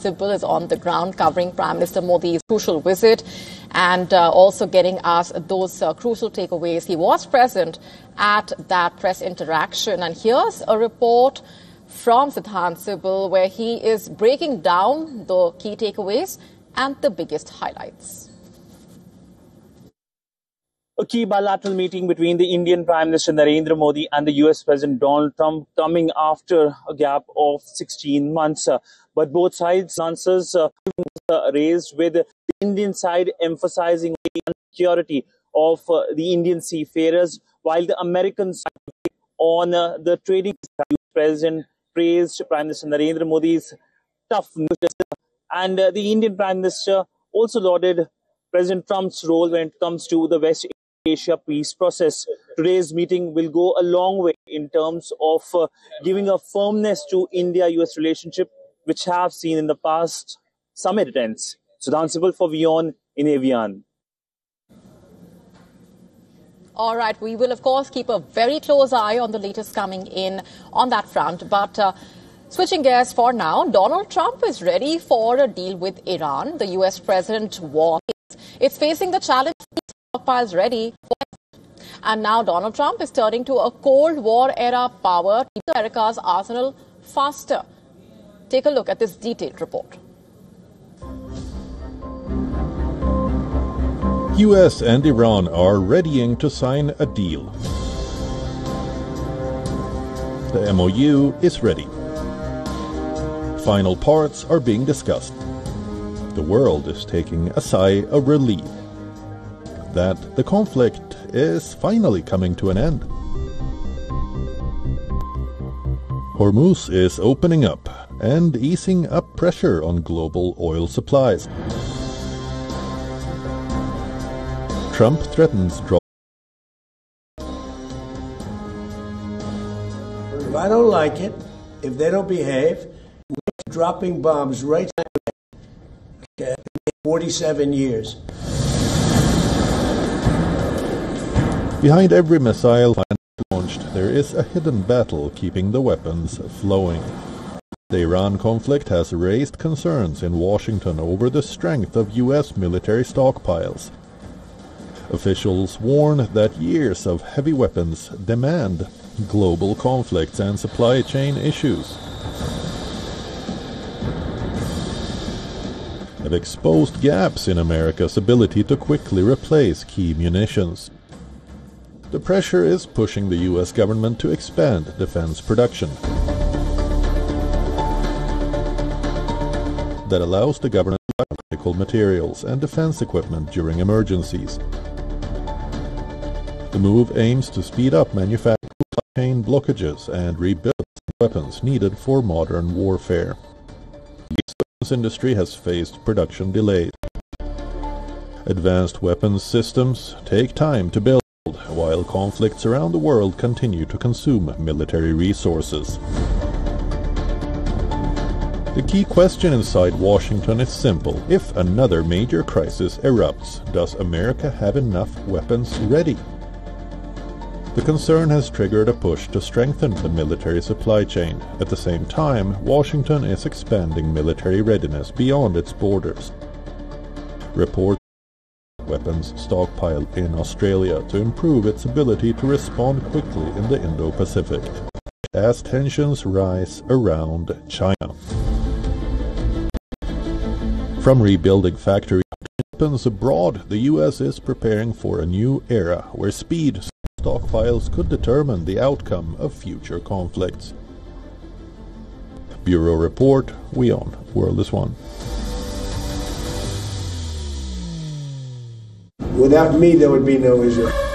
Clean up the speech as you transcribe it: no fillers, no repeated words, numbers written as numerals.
Sibal is on the ground covering Prime Minister Modi's crucial visit and also getting us those crucial takeaways. He was present at that press interaction. And here's a report from Siddhant Sibal where he is breaking down the key takeaways and the biggest highlights. A key bilateral meeting between the Indian Prime Minister Narendra Modi and the US President Donald Trump coming after a gap of 16 months. But both sides' answers raised, with the Indian side emphasizing the security of the Indian seafarers, while the American side on the trading side. President praised Prime Minister Narendra Modi's tough negotiation, and the Indian Prime Minister also lauded President Trump's role when it comes to the West Asia peace process. Today's meeting will go a long way in terms of giving a firmness to India-US relationship, which have seen in the past some irritants. Siddhant Sibal for WION in Evian. All right, we will, of course, keep a very close eye on the latest coming in on that front. But switching gears for now, Donald Trump is ready for a deal with Iran. The U.S. president was. It's facing the challenge stockpiles ready. And now Donald Trump is turning to a Cold War-era power to keep America's arsenal faster. Take a look at this detailed report. US and Iran are readying to sign a deal. The MOU is ready. Final parts are being discussed. The world is taking a sigh of relief that the conflict is finally coming to an end. Hormuz is opening up and easing up pressure on global oil supplies. Trump threatens drop. If I don't like it, if they don't behave, we're dropping bombs right now. Okay, 47 years. Behind every missile launched, there is a hidden battle keeping the weapons flowing. The Iran conflict has raised concerns in Washington over the strength of U.S. military stockpiles. Officials warn that years of heavy weapons demand global conflicts and supply chain issues have exposed gaps in America's ability to quickly replace key munitions. The pressure is pushing the U.S. government to expand defense production that allows the government to buy critical materials and defense equipment during emergencies. The move aims to speed up manufacturing chain blockages and rebuild weapons needed for modern warfare. The weapons industry has faced production delays. Advanced weapons systems take time to build, while conflicts around the world continue to consume military resources. The key question inside Washington is simple. If another major crisis erupts, does America have enough weapons ready? The concern has triggered a push to strengthen the military supply chain. At the same time, Washington is expanding military readiness beyond its borders. Reports weapons stockpile in Australia to improve its ability to respond quickly in the Indo-Pacific as tensions rise around China. From rebuilding factory weapons abroad, the U.S. is preparing for a new era where speed stockpiles could determine the outcome of future conflicts. Bureau Report, WION, World is One. Without me, there would be no Israel.